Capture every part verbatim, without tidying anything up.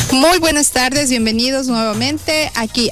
Muy buenas tardes, bienvenidos nuevamente aquí.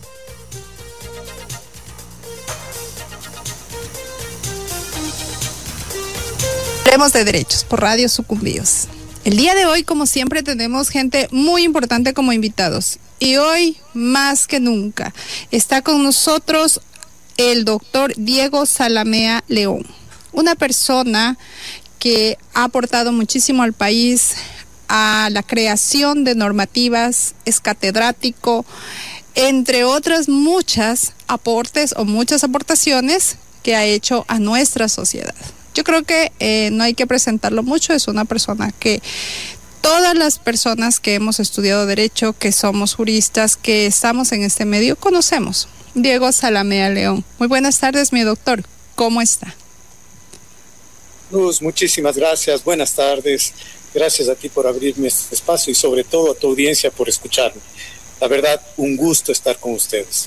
Hablemos de derechos por Radio Sucumbíos. El día de hoy, como siempre, tenemos gente muy importante como invitados. Y hoy, más que nunca, está con nosotros el doctor Diego Zalamea León, una persona que ha aportado muchísimo al país, a la creación de normativas, es catedrático, entre otras muchas aportes o muchas aportaciones que ha hecho a nuestra sociedad. Yo creo que eh, no hay que presentarlo mucho, es una persona que todas las personas que hemos estudiado Derecho, que somos juristas, que estamos en este medio, conocemos. Diego Zalamea León. Muy buenas tardes, mi doctor. ¿Cómo está? Luz, muchísimas gracias. Buenas tardes. Gracias a ti por abrirme este espacio y sobre todo a tu audiencia por escucharme. La verdad, un gusto estar con ustedes.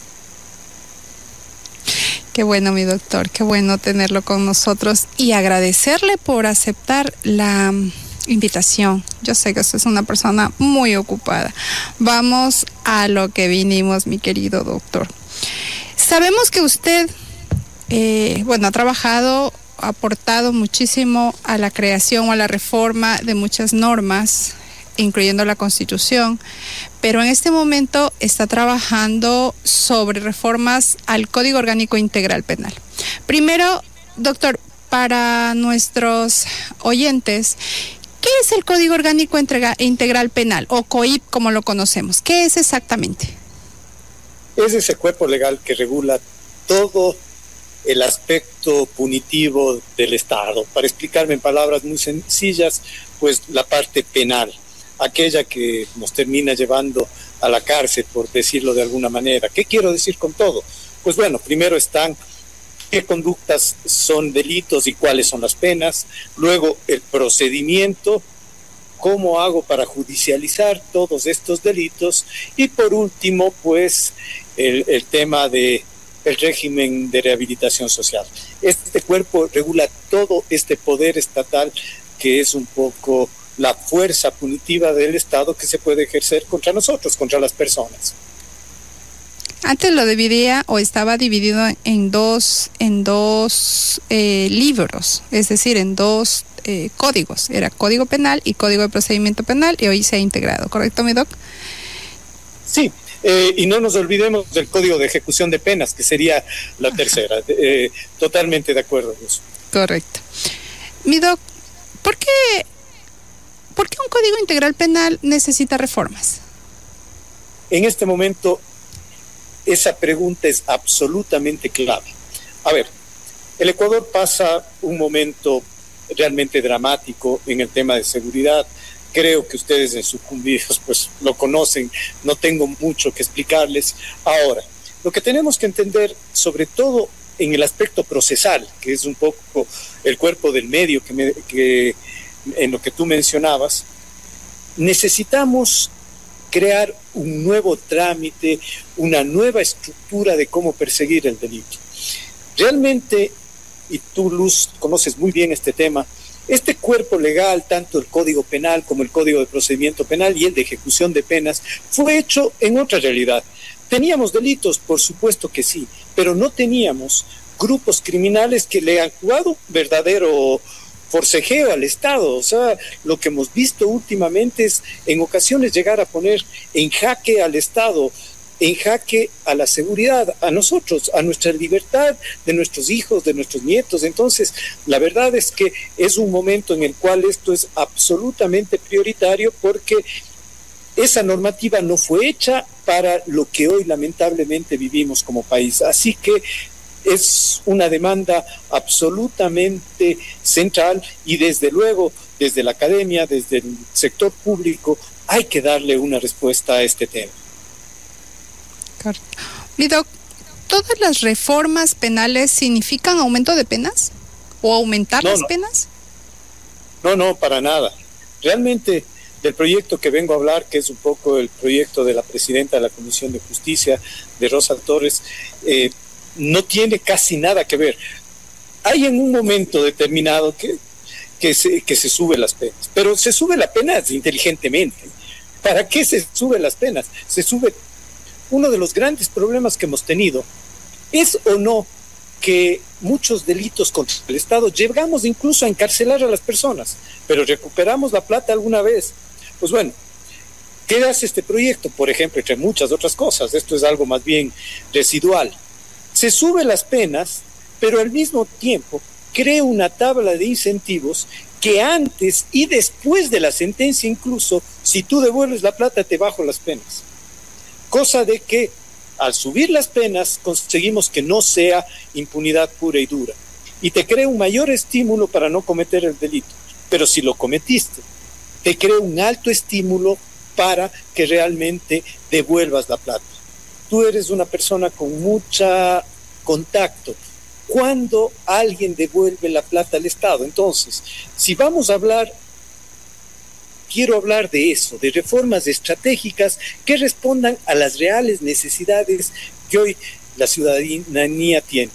Qué bueno, mi doctor, qué bueno tenerlo con nosotros y agradecerle por aceptar la invitación. Yo sé que usted es una persona muy ocupada. Vamos a lo que vinimos, mi querido doctor. Sabemos que usted, eh, bueno, ha trabajado, ha aportado muchísimo a la creación o a la reforma de muchas normas, incluyendo la Constitución, pero en este momento está trabajando sobre reformas al Código Orgánico Integral Penal. Primero, doctor, para nuestros oyentes, ¿qué es el Código Orgánico Integral Penal, o C O I P como lo conocemos? ¿Qué es exactamente? Es ese cuerpo legal que regula todo el aspecto punitivo del Estado. Para explicarme en palabras muy sencillas, pues la parte penal, aquella que nos termina llevando a la cárcel, por decirlo de alguna manera. ¿Qué quiero decir con todo? Pues bueno, primero están qué conductas son delitos y cuáles son las penas, luego el procedimiento, cómo hago para judicializar todos estos delitos, y por último, pues, el, el tema de el régimen de rehabilitación social. Este cuerpo regula todo este poder estatal que es un poco la fuerza punitiva del Estado que se puede ejercer contra nosotros, contra las personas. Antes lo dividía o estaba dividido en dos, en dos eh, libros, es decir, en dos eh, códigos. Era Código Penal y Código de Procedimiento Penal, y hoy se ha integrado. ¿Correcto, mi doc? Sí. Eh, y no nos olvidemos del Código de Ejecución de Penas, que sería la tercera. Eh, totalmente de acuerdo con eso. Correcto. Mi doc, ¿por qué, ¿por qué un Código Integral Penal necesita reformas? En este momento, esa pregunta es absolutamente clave. A ver, el Ecuador pasa un momento realmente dramático en el tema de seguridad. Creo que ustedes en Sucumbíos pues lo conocen, no tengo mucho que explicarles. Ahora, lo que tenemos que entender, sobre todo en el aspecto procesal, que es un poco el cuerpo del medio que, me, que en lo que tú mencionabas, necesitamos crear un nuevo trámite, una nueva estructura de cómo perseguir el delito. Realmente, y tú, Luz, conoces muy bien este tema, este cuerpo legal, tanto el Código Penal como el Código de Procedimiento Penal y el de Ejecución de Penas, fue hecho en otra realidad. ¿Teníamos delitos? Por supuesto que sí, pero no teníamos grupos criminales que le han jugado verdadero forcejeo al Estado. O sea, lo que hemos visto últimamente es en ocasiones llegar a poner en jaque al Estado, en jaque a la seguridad, a nosotros, a nuestra libertad, de nuestros hijos, de nuestros nietos. Entonces, la verdad es que es un momento en el cual esto es absolutamente prioritario, porque esa normativa no fue hecha para lo que hoy lamentablemente vivimos como país. Así que es una demanda absolutamente central, y desde luego, desde la academia, desde el sector público, hay que darle una respuesta a este tema. Mi doc, ¿todas las reformas penales significan aumento de penas? ¿O aumentar no, las no. penas? No, no, para nada. Realmente, del proyecto que vengo a hablar, que es un poco el proyecto de la presidenta de la Comisión de Justicia, de Rosa Torres, eh, no tiene casi nada que ver. Hay en un momento determinado que, que, se, que se sube las penas, pero se sube las penas inteligentemente. ¿Para qué se suben las penas? Se sube. Uno de los grandes problemas que hemos tenido es o no que muchos delitos contra el Estado llegamos incluso a encarcelar a las personas, pero recuperamos la plata alguna vez. Pues bueno, ¿qué hace este proyecto? Por ejemplo, entre muchas otras cosas, esto es algo más bien residual. Se suben las penas, pero al mismo tiempo crea una tabla de incentivos que antes y después de la sentencia, incluso, si tú devuelves la plata, te bajo las penas. Cosa de que al subir las penas conseguimos que no sea impunidad pura y dura. Y te crea un mayor estímulo para no cometer el delito. Pero si lo cometiste, te crea un alto estímulo para que realmente devuelvas la plata. Tú eres una persona con mucho contacto. ¿Cuándo alguien devuelve la plata al Estado? Entonces, si vamos a hablar, quiero hablar de eso, de reformas estratégicas que respondan a las reales necesidades que hoy la ciudadanía tiene.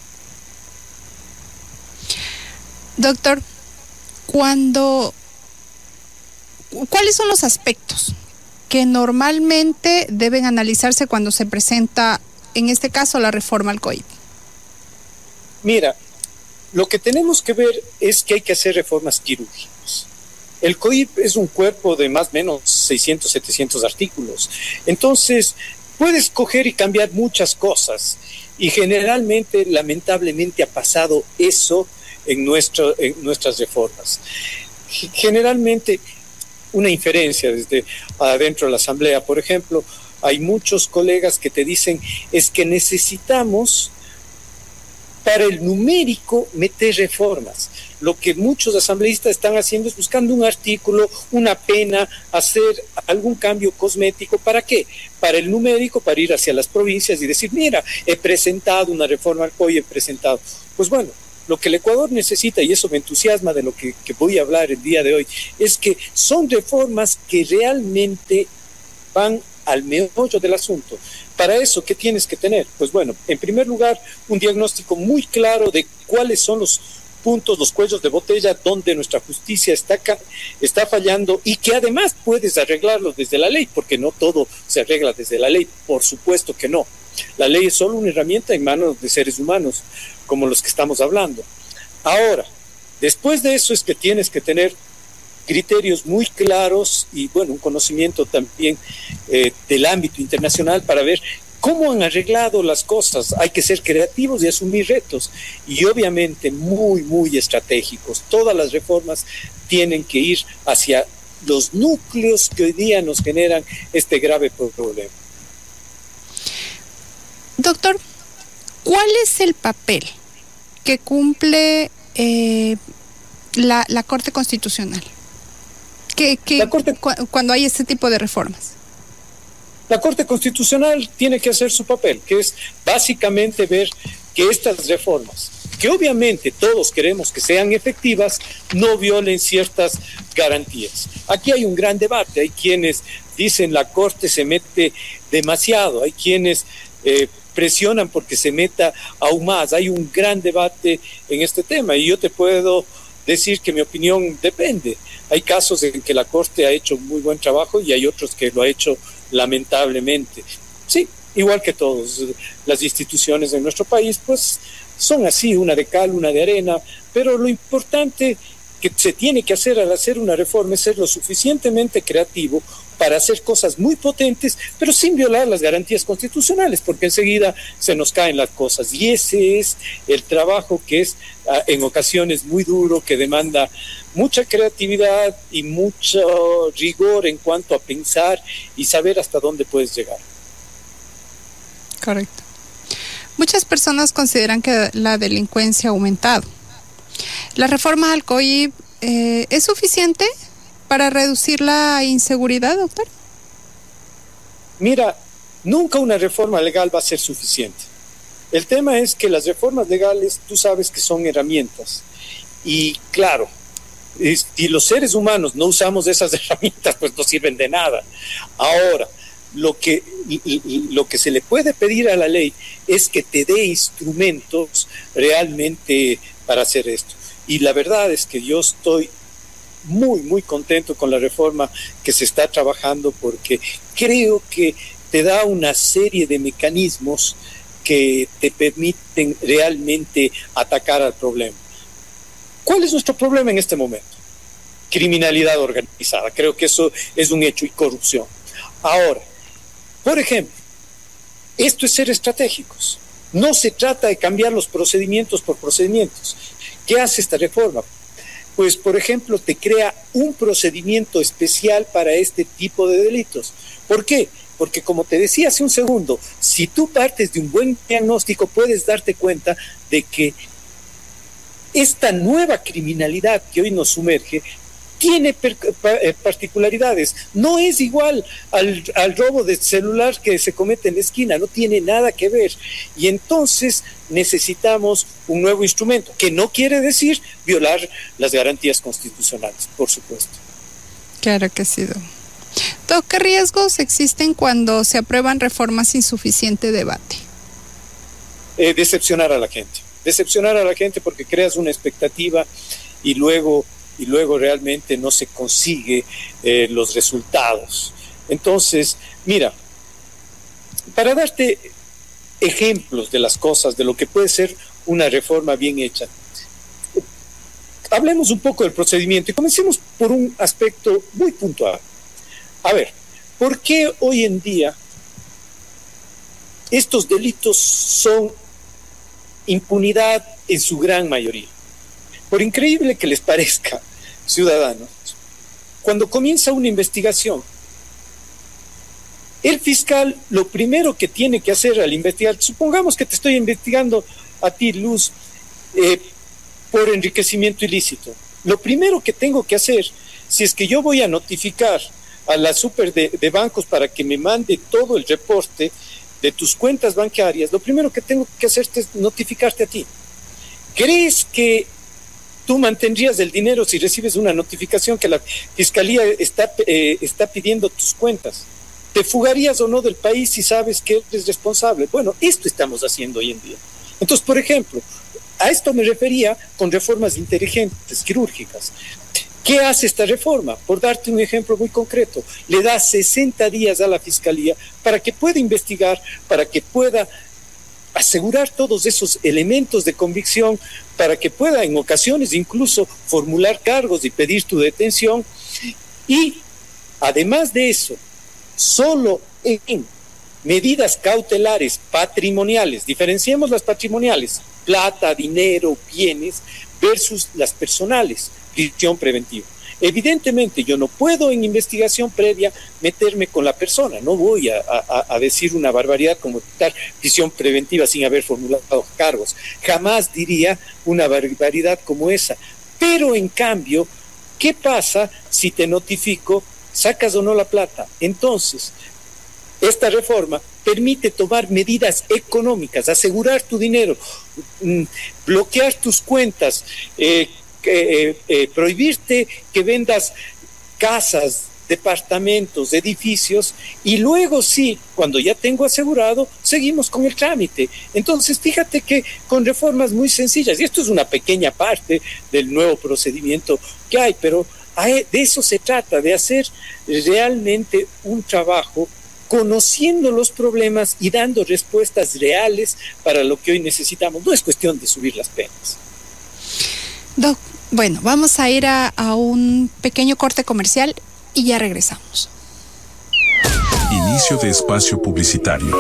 Doctor, cuando, ¿cuáles son los aspectos que normalmente deben analizarse cuando se presenta, en este caso, la reforma al C O I P? Mira, lo que tenemos que ver es que hay que hacer reformas quirúrgicas. El C O I P es un cuerpo de más o menos seiscientos, setecientos artículos. Entonces, puedes coger y cambiar muchas cosas. Y generalmente, lamentablemente, ha pasado eso en, nuestro, en nuestras reformas. Generalmente, una inferencia desde adentro de la Asamblea, por ejemplo, hay muchos colegas que te dicen es que necesitamos para el numérico meter reformas. Lo que muchos asambleístas están haciendo es buscando un artículo, una pena, hacer algún cambio cosmético. ¿Para qué? Para el numérico, para ir hacia las provincias y decir, mira, he presentado una reforma al C O I, he presentado. Pues bueno, lo que el Ecuador necesita, y eso me entusiasma de lo que, que voy a hablar el día de hoy, es que son reformas que realmente van al meollo del asunto. Para eso, ¿qué tienes que tener? Pues bueno, en primer lugar, un diagnóstico muy claro de cuáles son los puntos, los cuellos de botella donde nuestra justicia está, está fallando y que además puedes arreglarlos desde la ley, porque no todo se arregla desde la ley, por supuesto que no. La ley es solo una herramienta en manos de seres humanos, como los que estamos hablando. Ahora, después de eso es que tienes que tener criterios muy claros y, bueno, un conocimiento también eh, del ámbito internacional para ver cómo han arreglado las cosas. Hay que ser creativos y asumir retos y obviamente muy, muy estratégicos. Todas las reformas tienen que ir hacia los núcleos que hoy día nos generan este grave problema. Doctor, ¿cuál es el papel que cumple eh, la, la Corte Constitucional? Que, que la Corte, cu cuando hay este tipo de reformas. La Corte Constitucional tiene que hacer su papel, que es básicamente ver que estas reformas, que obviamente todos queremos que sean efectivas, no violen ciertas garantías. Aquí hay un gran debate, hay quienes dicen la Corte se mete demasiado, hay quienes eh, presionan porque se meta aún más, hay un gran debate en este tema y yo te puedo decir que mi opinión depende. Hay casos en que la Corte ha hecho muy buen trabajo y hay otros que lo ha hecho lamentablemente. Sí, igual que todos, las instituciones de nuestro país, pues son así, una de cal, una de arena, pero lo importante que se tiene que hacer al hacer una reforma es ser lo suficientemente creativo para hacer cosas muy potentes, pero sin violar las garantías constitucionales, porque enseguida se nos caen las cosas. Y ese es el trabajo que es uh, en ocasiones muy duro, que demanda mucha creatividad y mucho rigor en cuanto a pensar y saber hasta dónde puedes llegar. Correcto. Muchas personas consideran que la delincuencia ha aumentado. ¿La reforma al C O I P eh, es suficiente para reducir la inseguridad, doctor? Mira, nunca una reforma legal va a ser suficiente. El tema es que las reformas legales, tú sabes que son herramientas. Y claro, si los seres humanos no usamos esas herramientas, pues no sirven de nada. Ahora, lo que, lo que se le puede pedir a la ley es que te dé instrumentos realmente para hacer esto. Y la verdad es que yo estoy muy, muy contento con la reforma que se está trabajando, porque creo que te da una serie de mecanismos que te permiten realmente atacar al problema. ¿Cuál es nuestro problema en este momento? Criminalidad organizada. Creo que eso es un hecho, y corrupción. Ahora, por ejemplo, esto es ser estratégicos. No se trata de cambiar los procedimientos por procedimientos. ¿Qué hace esta reforma? Pues, por ejemplo, te crea un procedimiento especial para este tipo de delitos. ¿Por qué? Porque, como te decía hace un segundo, si tú partes de un buen diagnóstico, puedes darte cuenta de que esta nueva criminalidad que hoy nos sumerge tiene per, eh, particularidades. No es igual al, al robo de celular que se comete en la esquina, no tiene nada que ver. Y entonces necesitamos un nuevo instrumento, que no quiere decir violar las garantías constitucionales, por supuesto. Claro que sí, Doc. Doc, ¿qué riesgos existen cuando se aprueban reformas sin suficiente debate? Eh, decepcionar a la gente. Decepcionar a la gente porque creas una expectativa y luego, y luego realmente no se consigue eh, los resultados. Entonces, mira, para darte ejemplos de las cosas, de lo que puede ser una reforma bien hecha, hablemos un poco del procedimiento y comencemos por un aspecto muy puntual. A ver, ¿por qué hoy en día estos delitos son impunidad en su gran mayoría? Por increíble que les parezca, ciudadanos, cuando comienza una investigación, el fiscal lo primero que tiene que hacer al investigar, supongamos que te estoy investigando a ti, Luz, eh, por enriquecimiento ilícito, lo primero que tengo que hacer, si es que yo voy a notificar a la super de, de bancos para que me mande todo el reporte de tus cuentas bancarias, lo primero que tengo que hacer es notificarte a ti. ¿Crees que tú mantendrías el dinero si recibes una notificación que la fiscalía está, eh, está pidiendo tus cuentas? ¿Te fugarías o no del país si sabes que eres responsable? Bueno, esto estamos haciendo hoy en día. Entonces, por ejemplo, a esto me refería con reformas inteligentes, quirúrgicas. ¿Qué hace esta reforma? Por darte un ejemplo muy concreto, le da sesenta días a la Fiscalía para que pueda investigar, para que pueda asegurar todos esos elementos de convicción, para que pueda en ocasiones incluso formular cargos y pedir tu detención. Y además de eso, solo en medidas cautelares patrimoniales, diferenciemos las patrimoniales, plata, dinero, bienes, versus las personales, prisión preventiva. Evidentemente yo no puedo en investigación previa meterme con la persona, no voy a, a, a decir una barbaridad como dar prisión preventiva sin haber formulado cargos, jamás diría una barbaridad como esa. Pero en cambio, ¿qué pasa si te notifico, sacas o no la plata? Entonces, esta reforma permite tomar medidas económicas, asegurar tu dinero, bloquear tus cuentas, eh, eh, eh, prohibirte que vendas casas, departamentos, edificios, y luego sí, cuando ya tengo asegurado, seguimos con el trámite. Entonces, fíjate que con reformas muy sencillas, y esto es una pequeña parte del nuevo procedimiento que hay, pero de eso se trata, de hacer realmente un trabajo conociendo los problemas y dando respuestas reales para lo que hoy necesitamos. No es cuestión de subir las penas. Doc, bueno, vamos a ir a, a un pequeño corte comercial y ya regresamos. Inicio de espacio publicitario.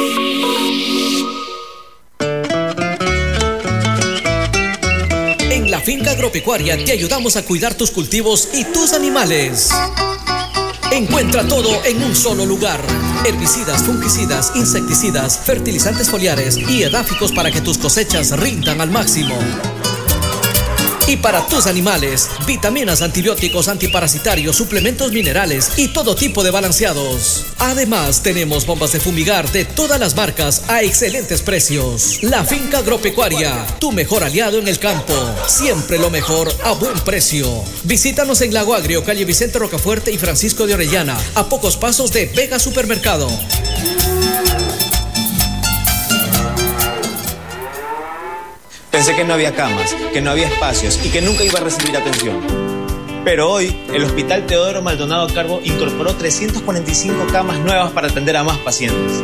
En la Finca Agropecuaria te ayudamos a cuidar tus cultivos y tus animales. Encuentra todo en un solo lugar. Herbicidas, fungicidas, insecticidas, fertilizantes foliares y edáficos para que tus cosechas rindan al máximo. Y para tus animales, vitaminas, antibióticos, antiparasitarios, suplementos minerales y todo tipo de balanceados. Además, tenemos bombas de fumigar de todas las marcas a excelentes precios. La Finca Agropecuaria, tu mejor aliado en el campo. Siempre lo mejor a buen precio. Visítanos en Lago Agrio, calle Vicente Rocafuerte y Francisco de Orellana, a pocos pasos de Vega Supermercado. Pensé que no había camas, que no había espacios y que nunca iba a recibir atención. Pero hoy, el Hospital Teodoro Maldonado Carbo incorporó trescientas cuarenta y cinco camas nuevas para atender a más pacientes.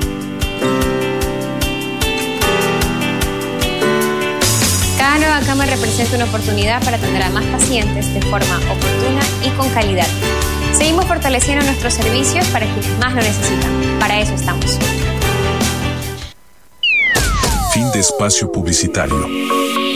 Cada nueva cama representa una oportunidad para atender a más pacientes de forma oportuna y con calidad. Seguimos fortaleciendo nuestros servicios para quienes más lo necesitan. Para eso estamos. Fin de espacio publicitario.